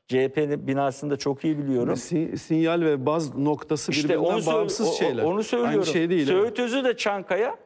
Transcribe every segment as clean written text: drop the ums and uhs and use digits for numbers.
CHP'nin binasını da çok iyi biliyorum. Sinyal ve baz noktası birbirinden bağımsız şeyler. Onu söylüyorum. Aynı şey değil. Söğüt Özü de Çankaya.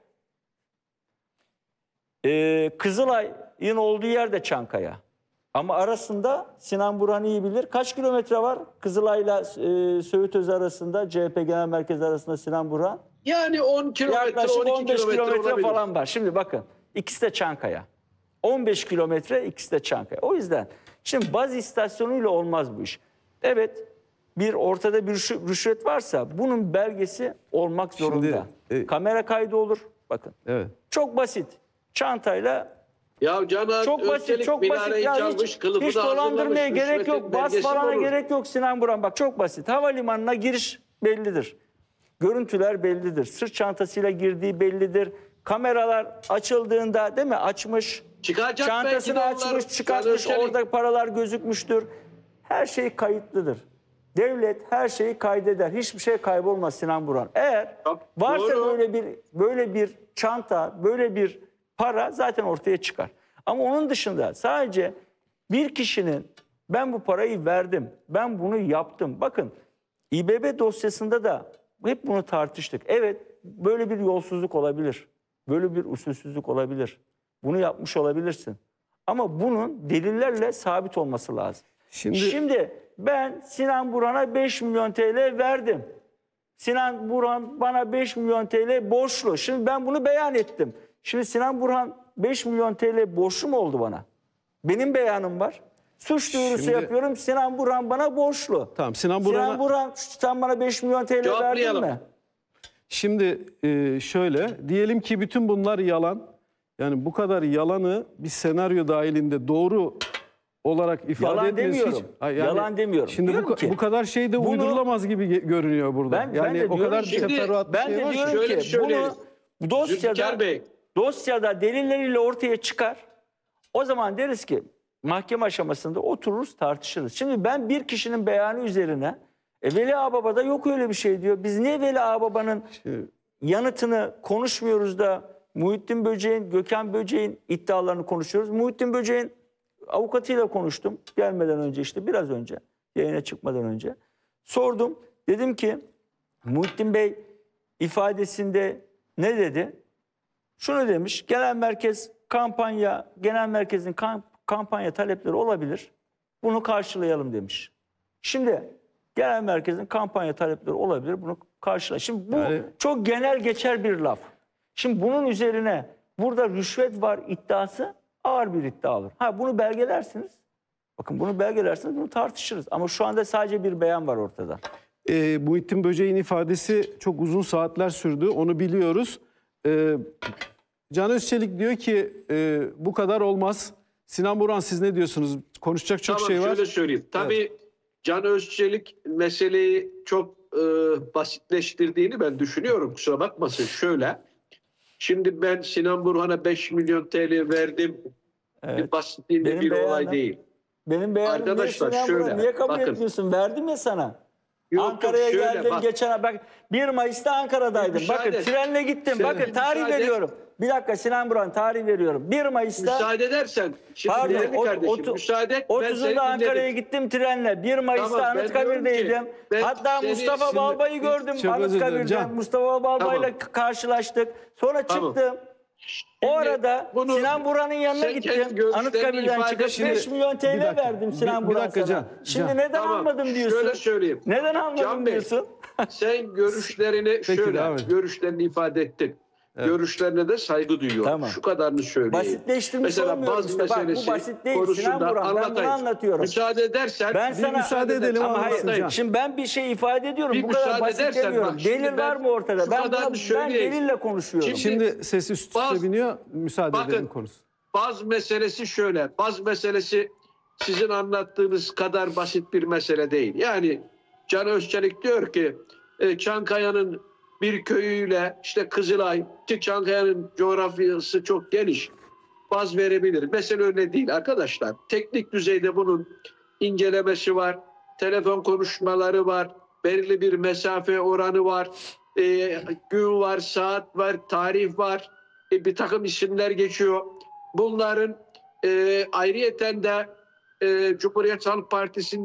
Kızılay'ın olduğu yer de Çankaya. Ama arasında Sinan Burhan iyi bilir. Kaç kilometre var Kızılay'la Söğüt Özü arasında, CHP Genel Merkezi arasında Sinan Burhan? Yani 10 kilometre, yaklaşık 12 kilometre falan var. Şimdi bakın, ikisi de Çankaya. 15 kilometre, ikisi de Çankaya. O yüzden şimdi baz istasyonuyla olmaz bu iş. Evet, ortada bir rüşvet varsa bunun belgesi olmak zorunda. Kamera kaydı olur. Bakın. Evet. Çok basit. Çantayla çok basit, çok basit. Ya hiç dolandırmaya gerek yok. Bas falana gerek yok Sinan Burhan. Bak çok basit. Havalimanına giriş bellidir. Görüntüler bellidir. Sırt çantasıyla girdiği bellidir. Kameralar açıldığında değil mi? Açmış. Çantasını açmış, çıkartmış. Orada paralar gözükmüştür. Her şey kayıtlıdır. Devlet her şeyi kaydeder. Hiçbir şey kaybolmaz Sinan Burhan. Eğer varsa böyle bir çanta, böyle bir para zaten ortaya çıkar. Ama onun dışında sadece bir kişinin ben bu parayı verdim, ben bunu yaptım. Bakın İBB dosyasında da hep bunu tartıştık. Evet, böyle bir yolsuzluk olabilir. Böyle bir usulsüzlük olabilir. Bunu yapmış olabilirsin. Ama bunun delillerle sabit olması lazım. Şimdi ben Sinan Burhan'a 5 milyon TL verdim. Sinan Burhan bana 5 milyon TL borçlu. Şimdi ben bunu beyan ettim. Şimdi Sinan Burhan 5 milyon TL borçlu mu oldu bana? Benim beyanım var. Suç duyurusu yapıyorum. Sinan Burhan bana borçlu. Tamam, Sinan Burhan sen bana 5 milyon TL verdin mi? Şimdi şöyle diyelim ki bütün bunlar yalan. Yani bu kadar yalanı bir senaryo dahilinde doğru olarak ifade yalan etmesi demiyorum. Yalan demiyorum. Şimdi bu kadar şey de uydurulamaz gibi görünüyor burada. Ben o kadar teferruat bir şey var ki. Bu dosyada delilleriyle ortaya çıkar. O zaman deriz ki mahkeme aşamasında otururuz, tartışırız. Şimdi ben bir kişinin beyanı üzerine Veli Ağababa yok öyle bir şey diyor. Biz niye Veli Ağababa'nın yanıtını konuşmuyoruz da Muhittin Böceğin, Gökhan Böceğin iddialarını konuşuyoruz. Muhittin Böceğin avukatıyla konuştum gelmeden önce, işte biraz önce, yayına çıkmadan önce. Sordum, dedim ki Muhittin Bey ifadesinde ne dedi? Şunu demiş, genel merkezin kampanya talepleri olabilir. Bunu karşılayalım demiş. Şimdi genel merkezin kampanya talepleri olabilir, bunu karşılayalım. Şimdi bu çok genel geçer bir laf. Şimdi bunun üzerine burada rüşvet var iddiası ağır bir iddia olur. Bunu belgelersiniz. Bakın bunu belgelersiniz, bunu tartışırız. Ama şu anda sadece bir beyan var ortada. Muhittin Böceğin ifadesi çok uzun saatler sürdü. Onu biliyoruz. Can Özçelik diyor ki bu kadar olmaz. Sinan Burhan siz ne diyorsunuz? Konuşacak çok şey var. Şöyle söyleyeyim. Tabii Can Özçelik meseleyi çok basitleştirdiğini ben düşünüyorum. Kusura bakmasın. Şöyle. Şimdi ben Sinan Burhan'a 5 milyon TL verdim. Bir basitliğinde bir olay değil. Benim beyanım arkadaşlar şöyle. Niye kabul etmiyorsun? Verdim ya sana. Ankara'ya geldim geçen bak 1 Mayıs'ta Ankara'daydım. Bakın trenle gittim. Bakın tarih veriyorum. Bir dakika Sinan Burhan tarih veriyorum. 1 Mayıs'ta müsaade edersen müsaade et. 30'unda Ankara'ya gittim trenle. 1 Mayıs'ta Anıtkabir'deydim. Hatta Mustafa Balbay'ı gördüm Anıtkabir'de. Mustafa Balbay'la karşılaştık. Sonra çıktım. O arada Sinan Burhan'ın yanına gittim. Anıtkabir'den çıkıp 5 milyon TL verdim Sinan Burhan sana. Şimdi neden almadım diyorsun? Şöyle söyleyeyim. Neden almadım diyorsun? Sen görüşlerini görüşlerini ifade ettin. Görüşlerine de saygı duyuyorum. Şu kadarını söyleyeyim. Basitleştirmiş olmuyorum işte. Bak bu basit değil Sinan Burhan. Ben bunu anlatıyorum. Müsaade edersen. Ben sana müsaade edelim ama hayır. Şimdi ben bir şey ifade ediyorum. Bu kadar basit demiyorum. Delil var mı ortada? Ben delille konuşuyorum. Şimdi sesi üst üste biniyor. Müsaade edelim konusu. Baz meselesi şöyle. Baz meselesi sizin anlattığınız kadar basit bir mesele değil. Yani Can Özçelik diyor ki Çankaya'nın bir köyüyle işte Kızılay, Çankaya'nın coğrafyası çok geniş. Baz verebilir. Mesele öyle değil arkadaşlar. Teknik düzeyde bunun incelemesi var. Telefon konuşmaları var. Belirli bir mesafe oranı var. Gün var, saat var, tarih var. Bir takım isimler geçiyor. Bunların ayrıyeten de Cumhuriyet Halk Partisi'nin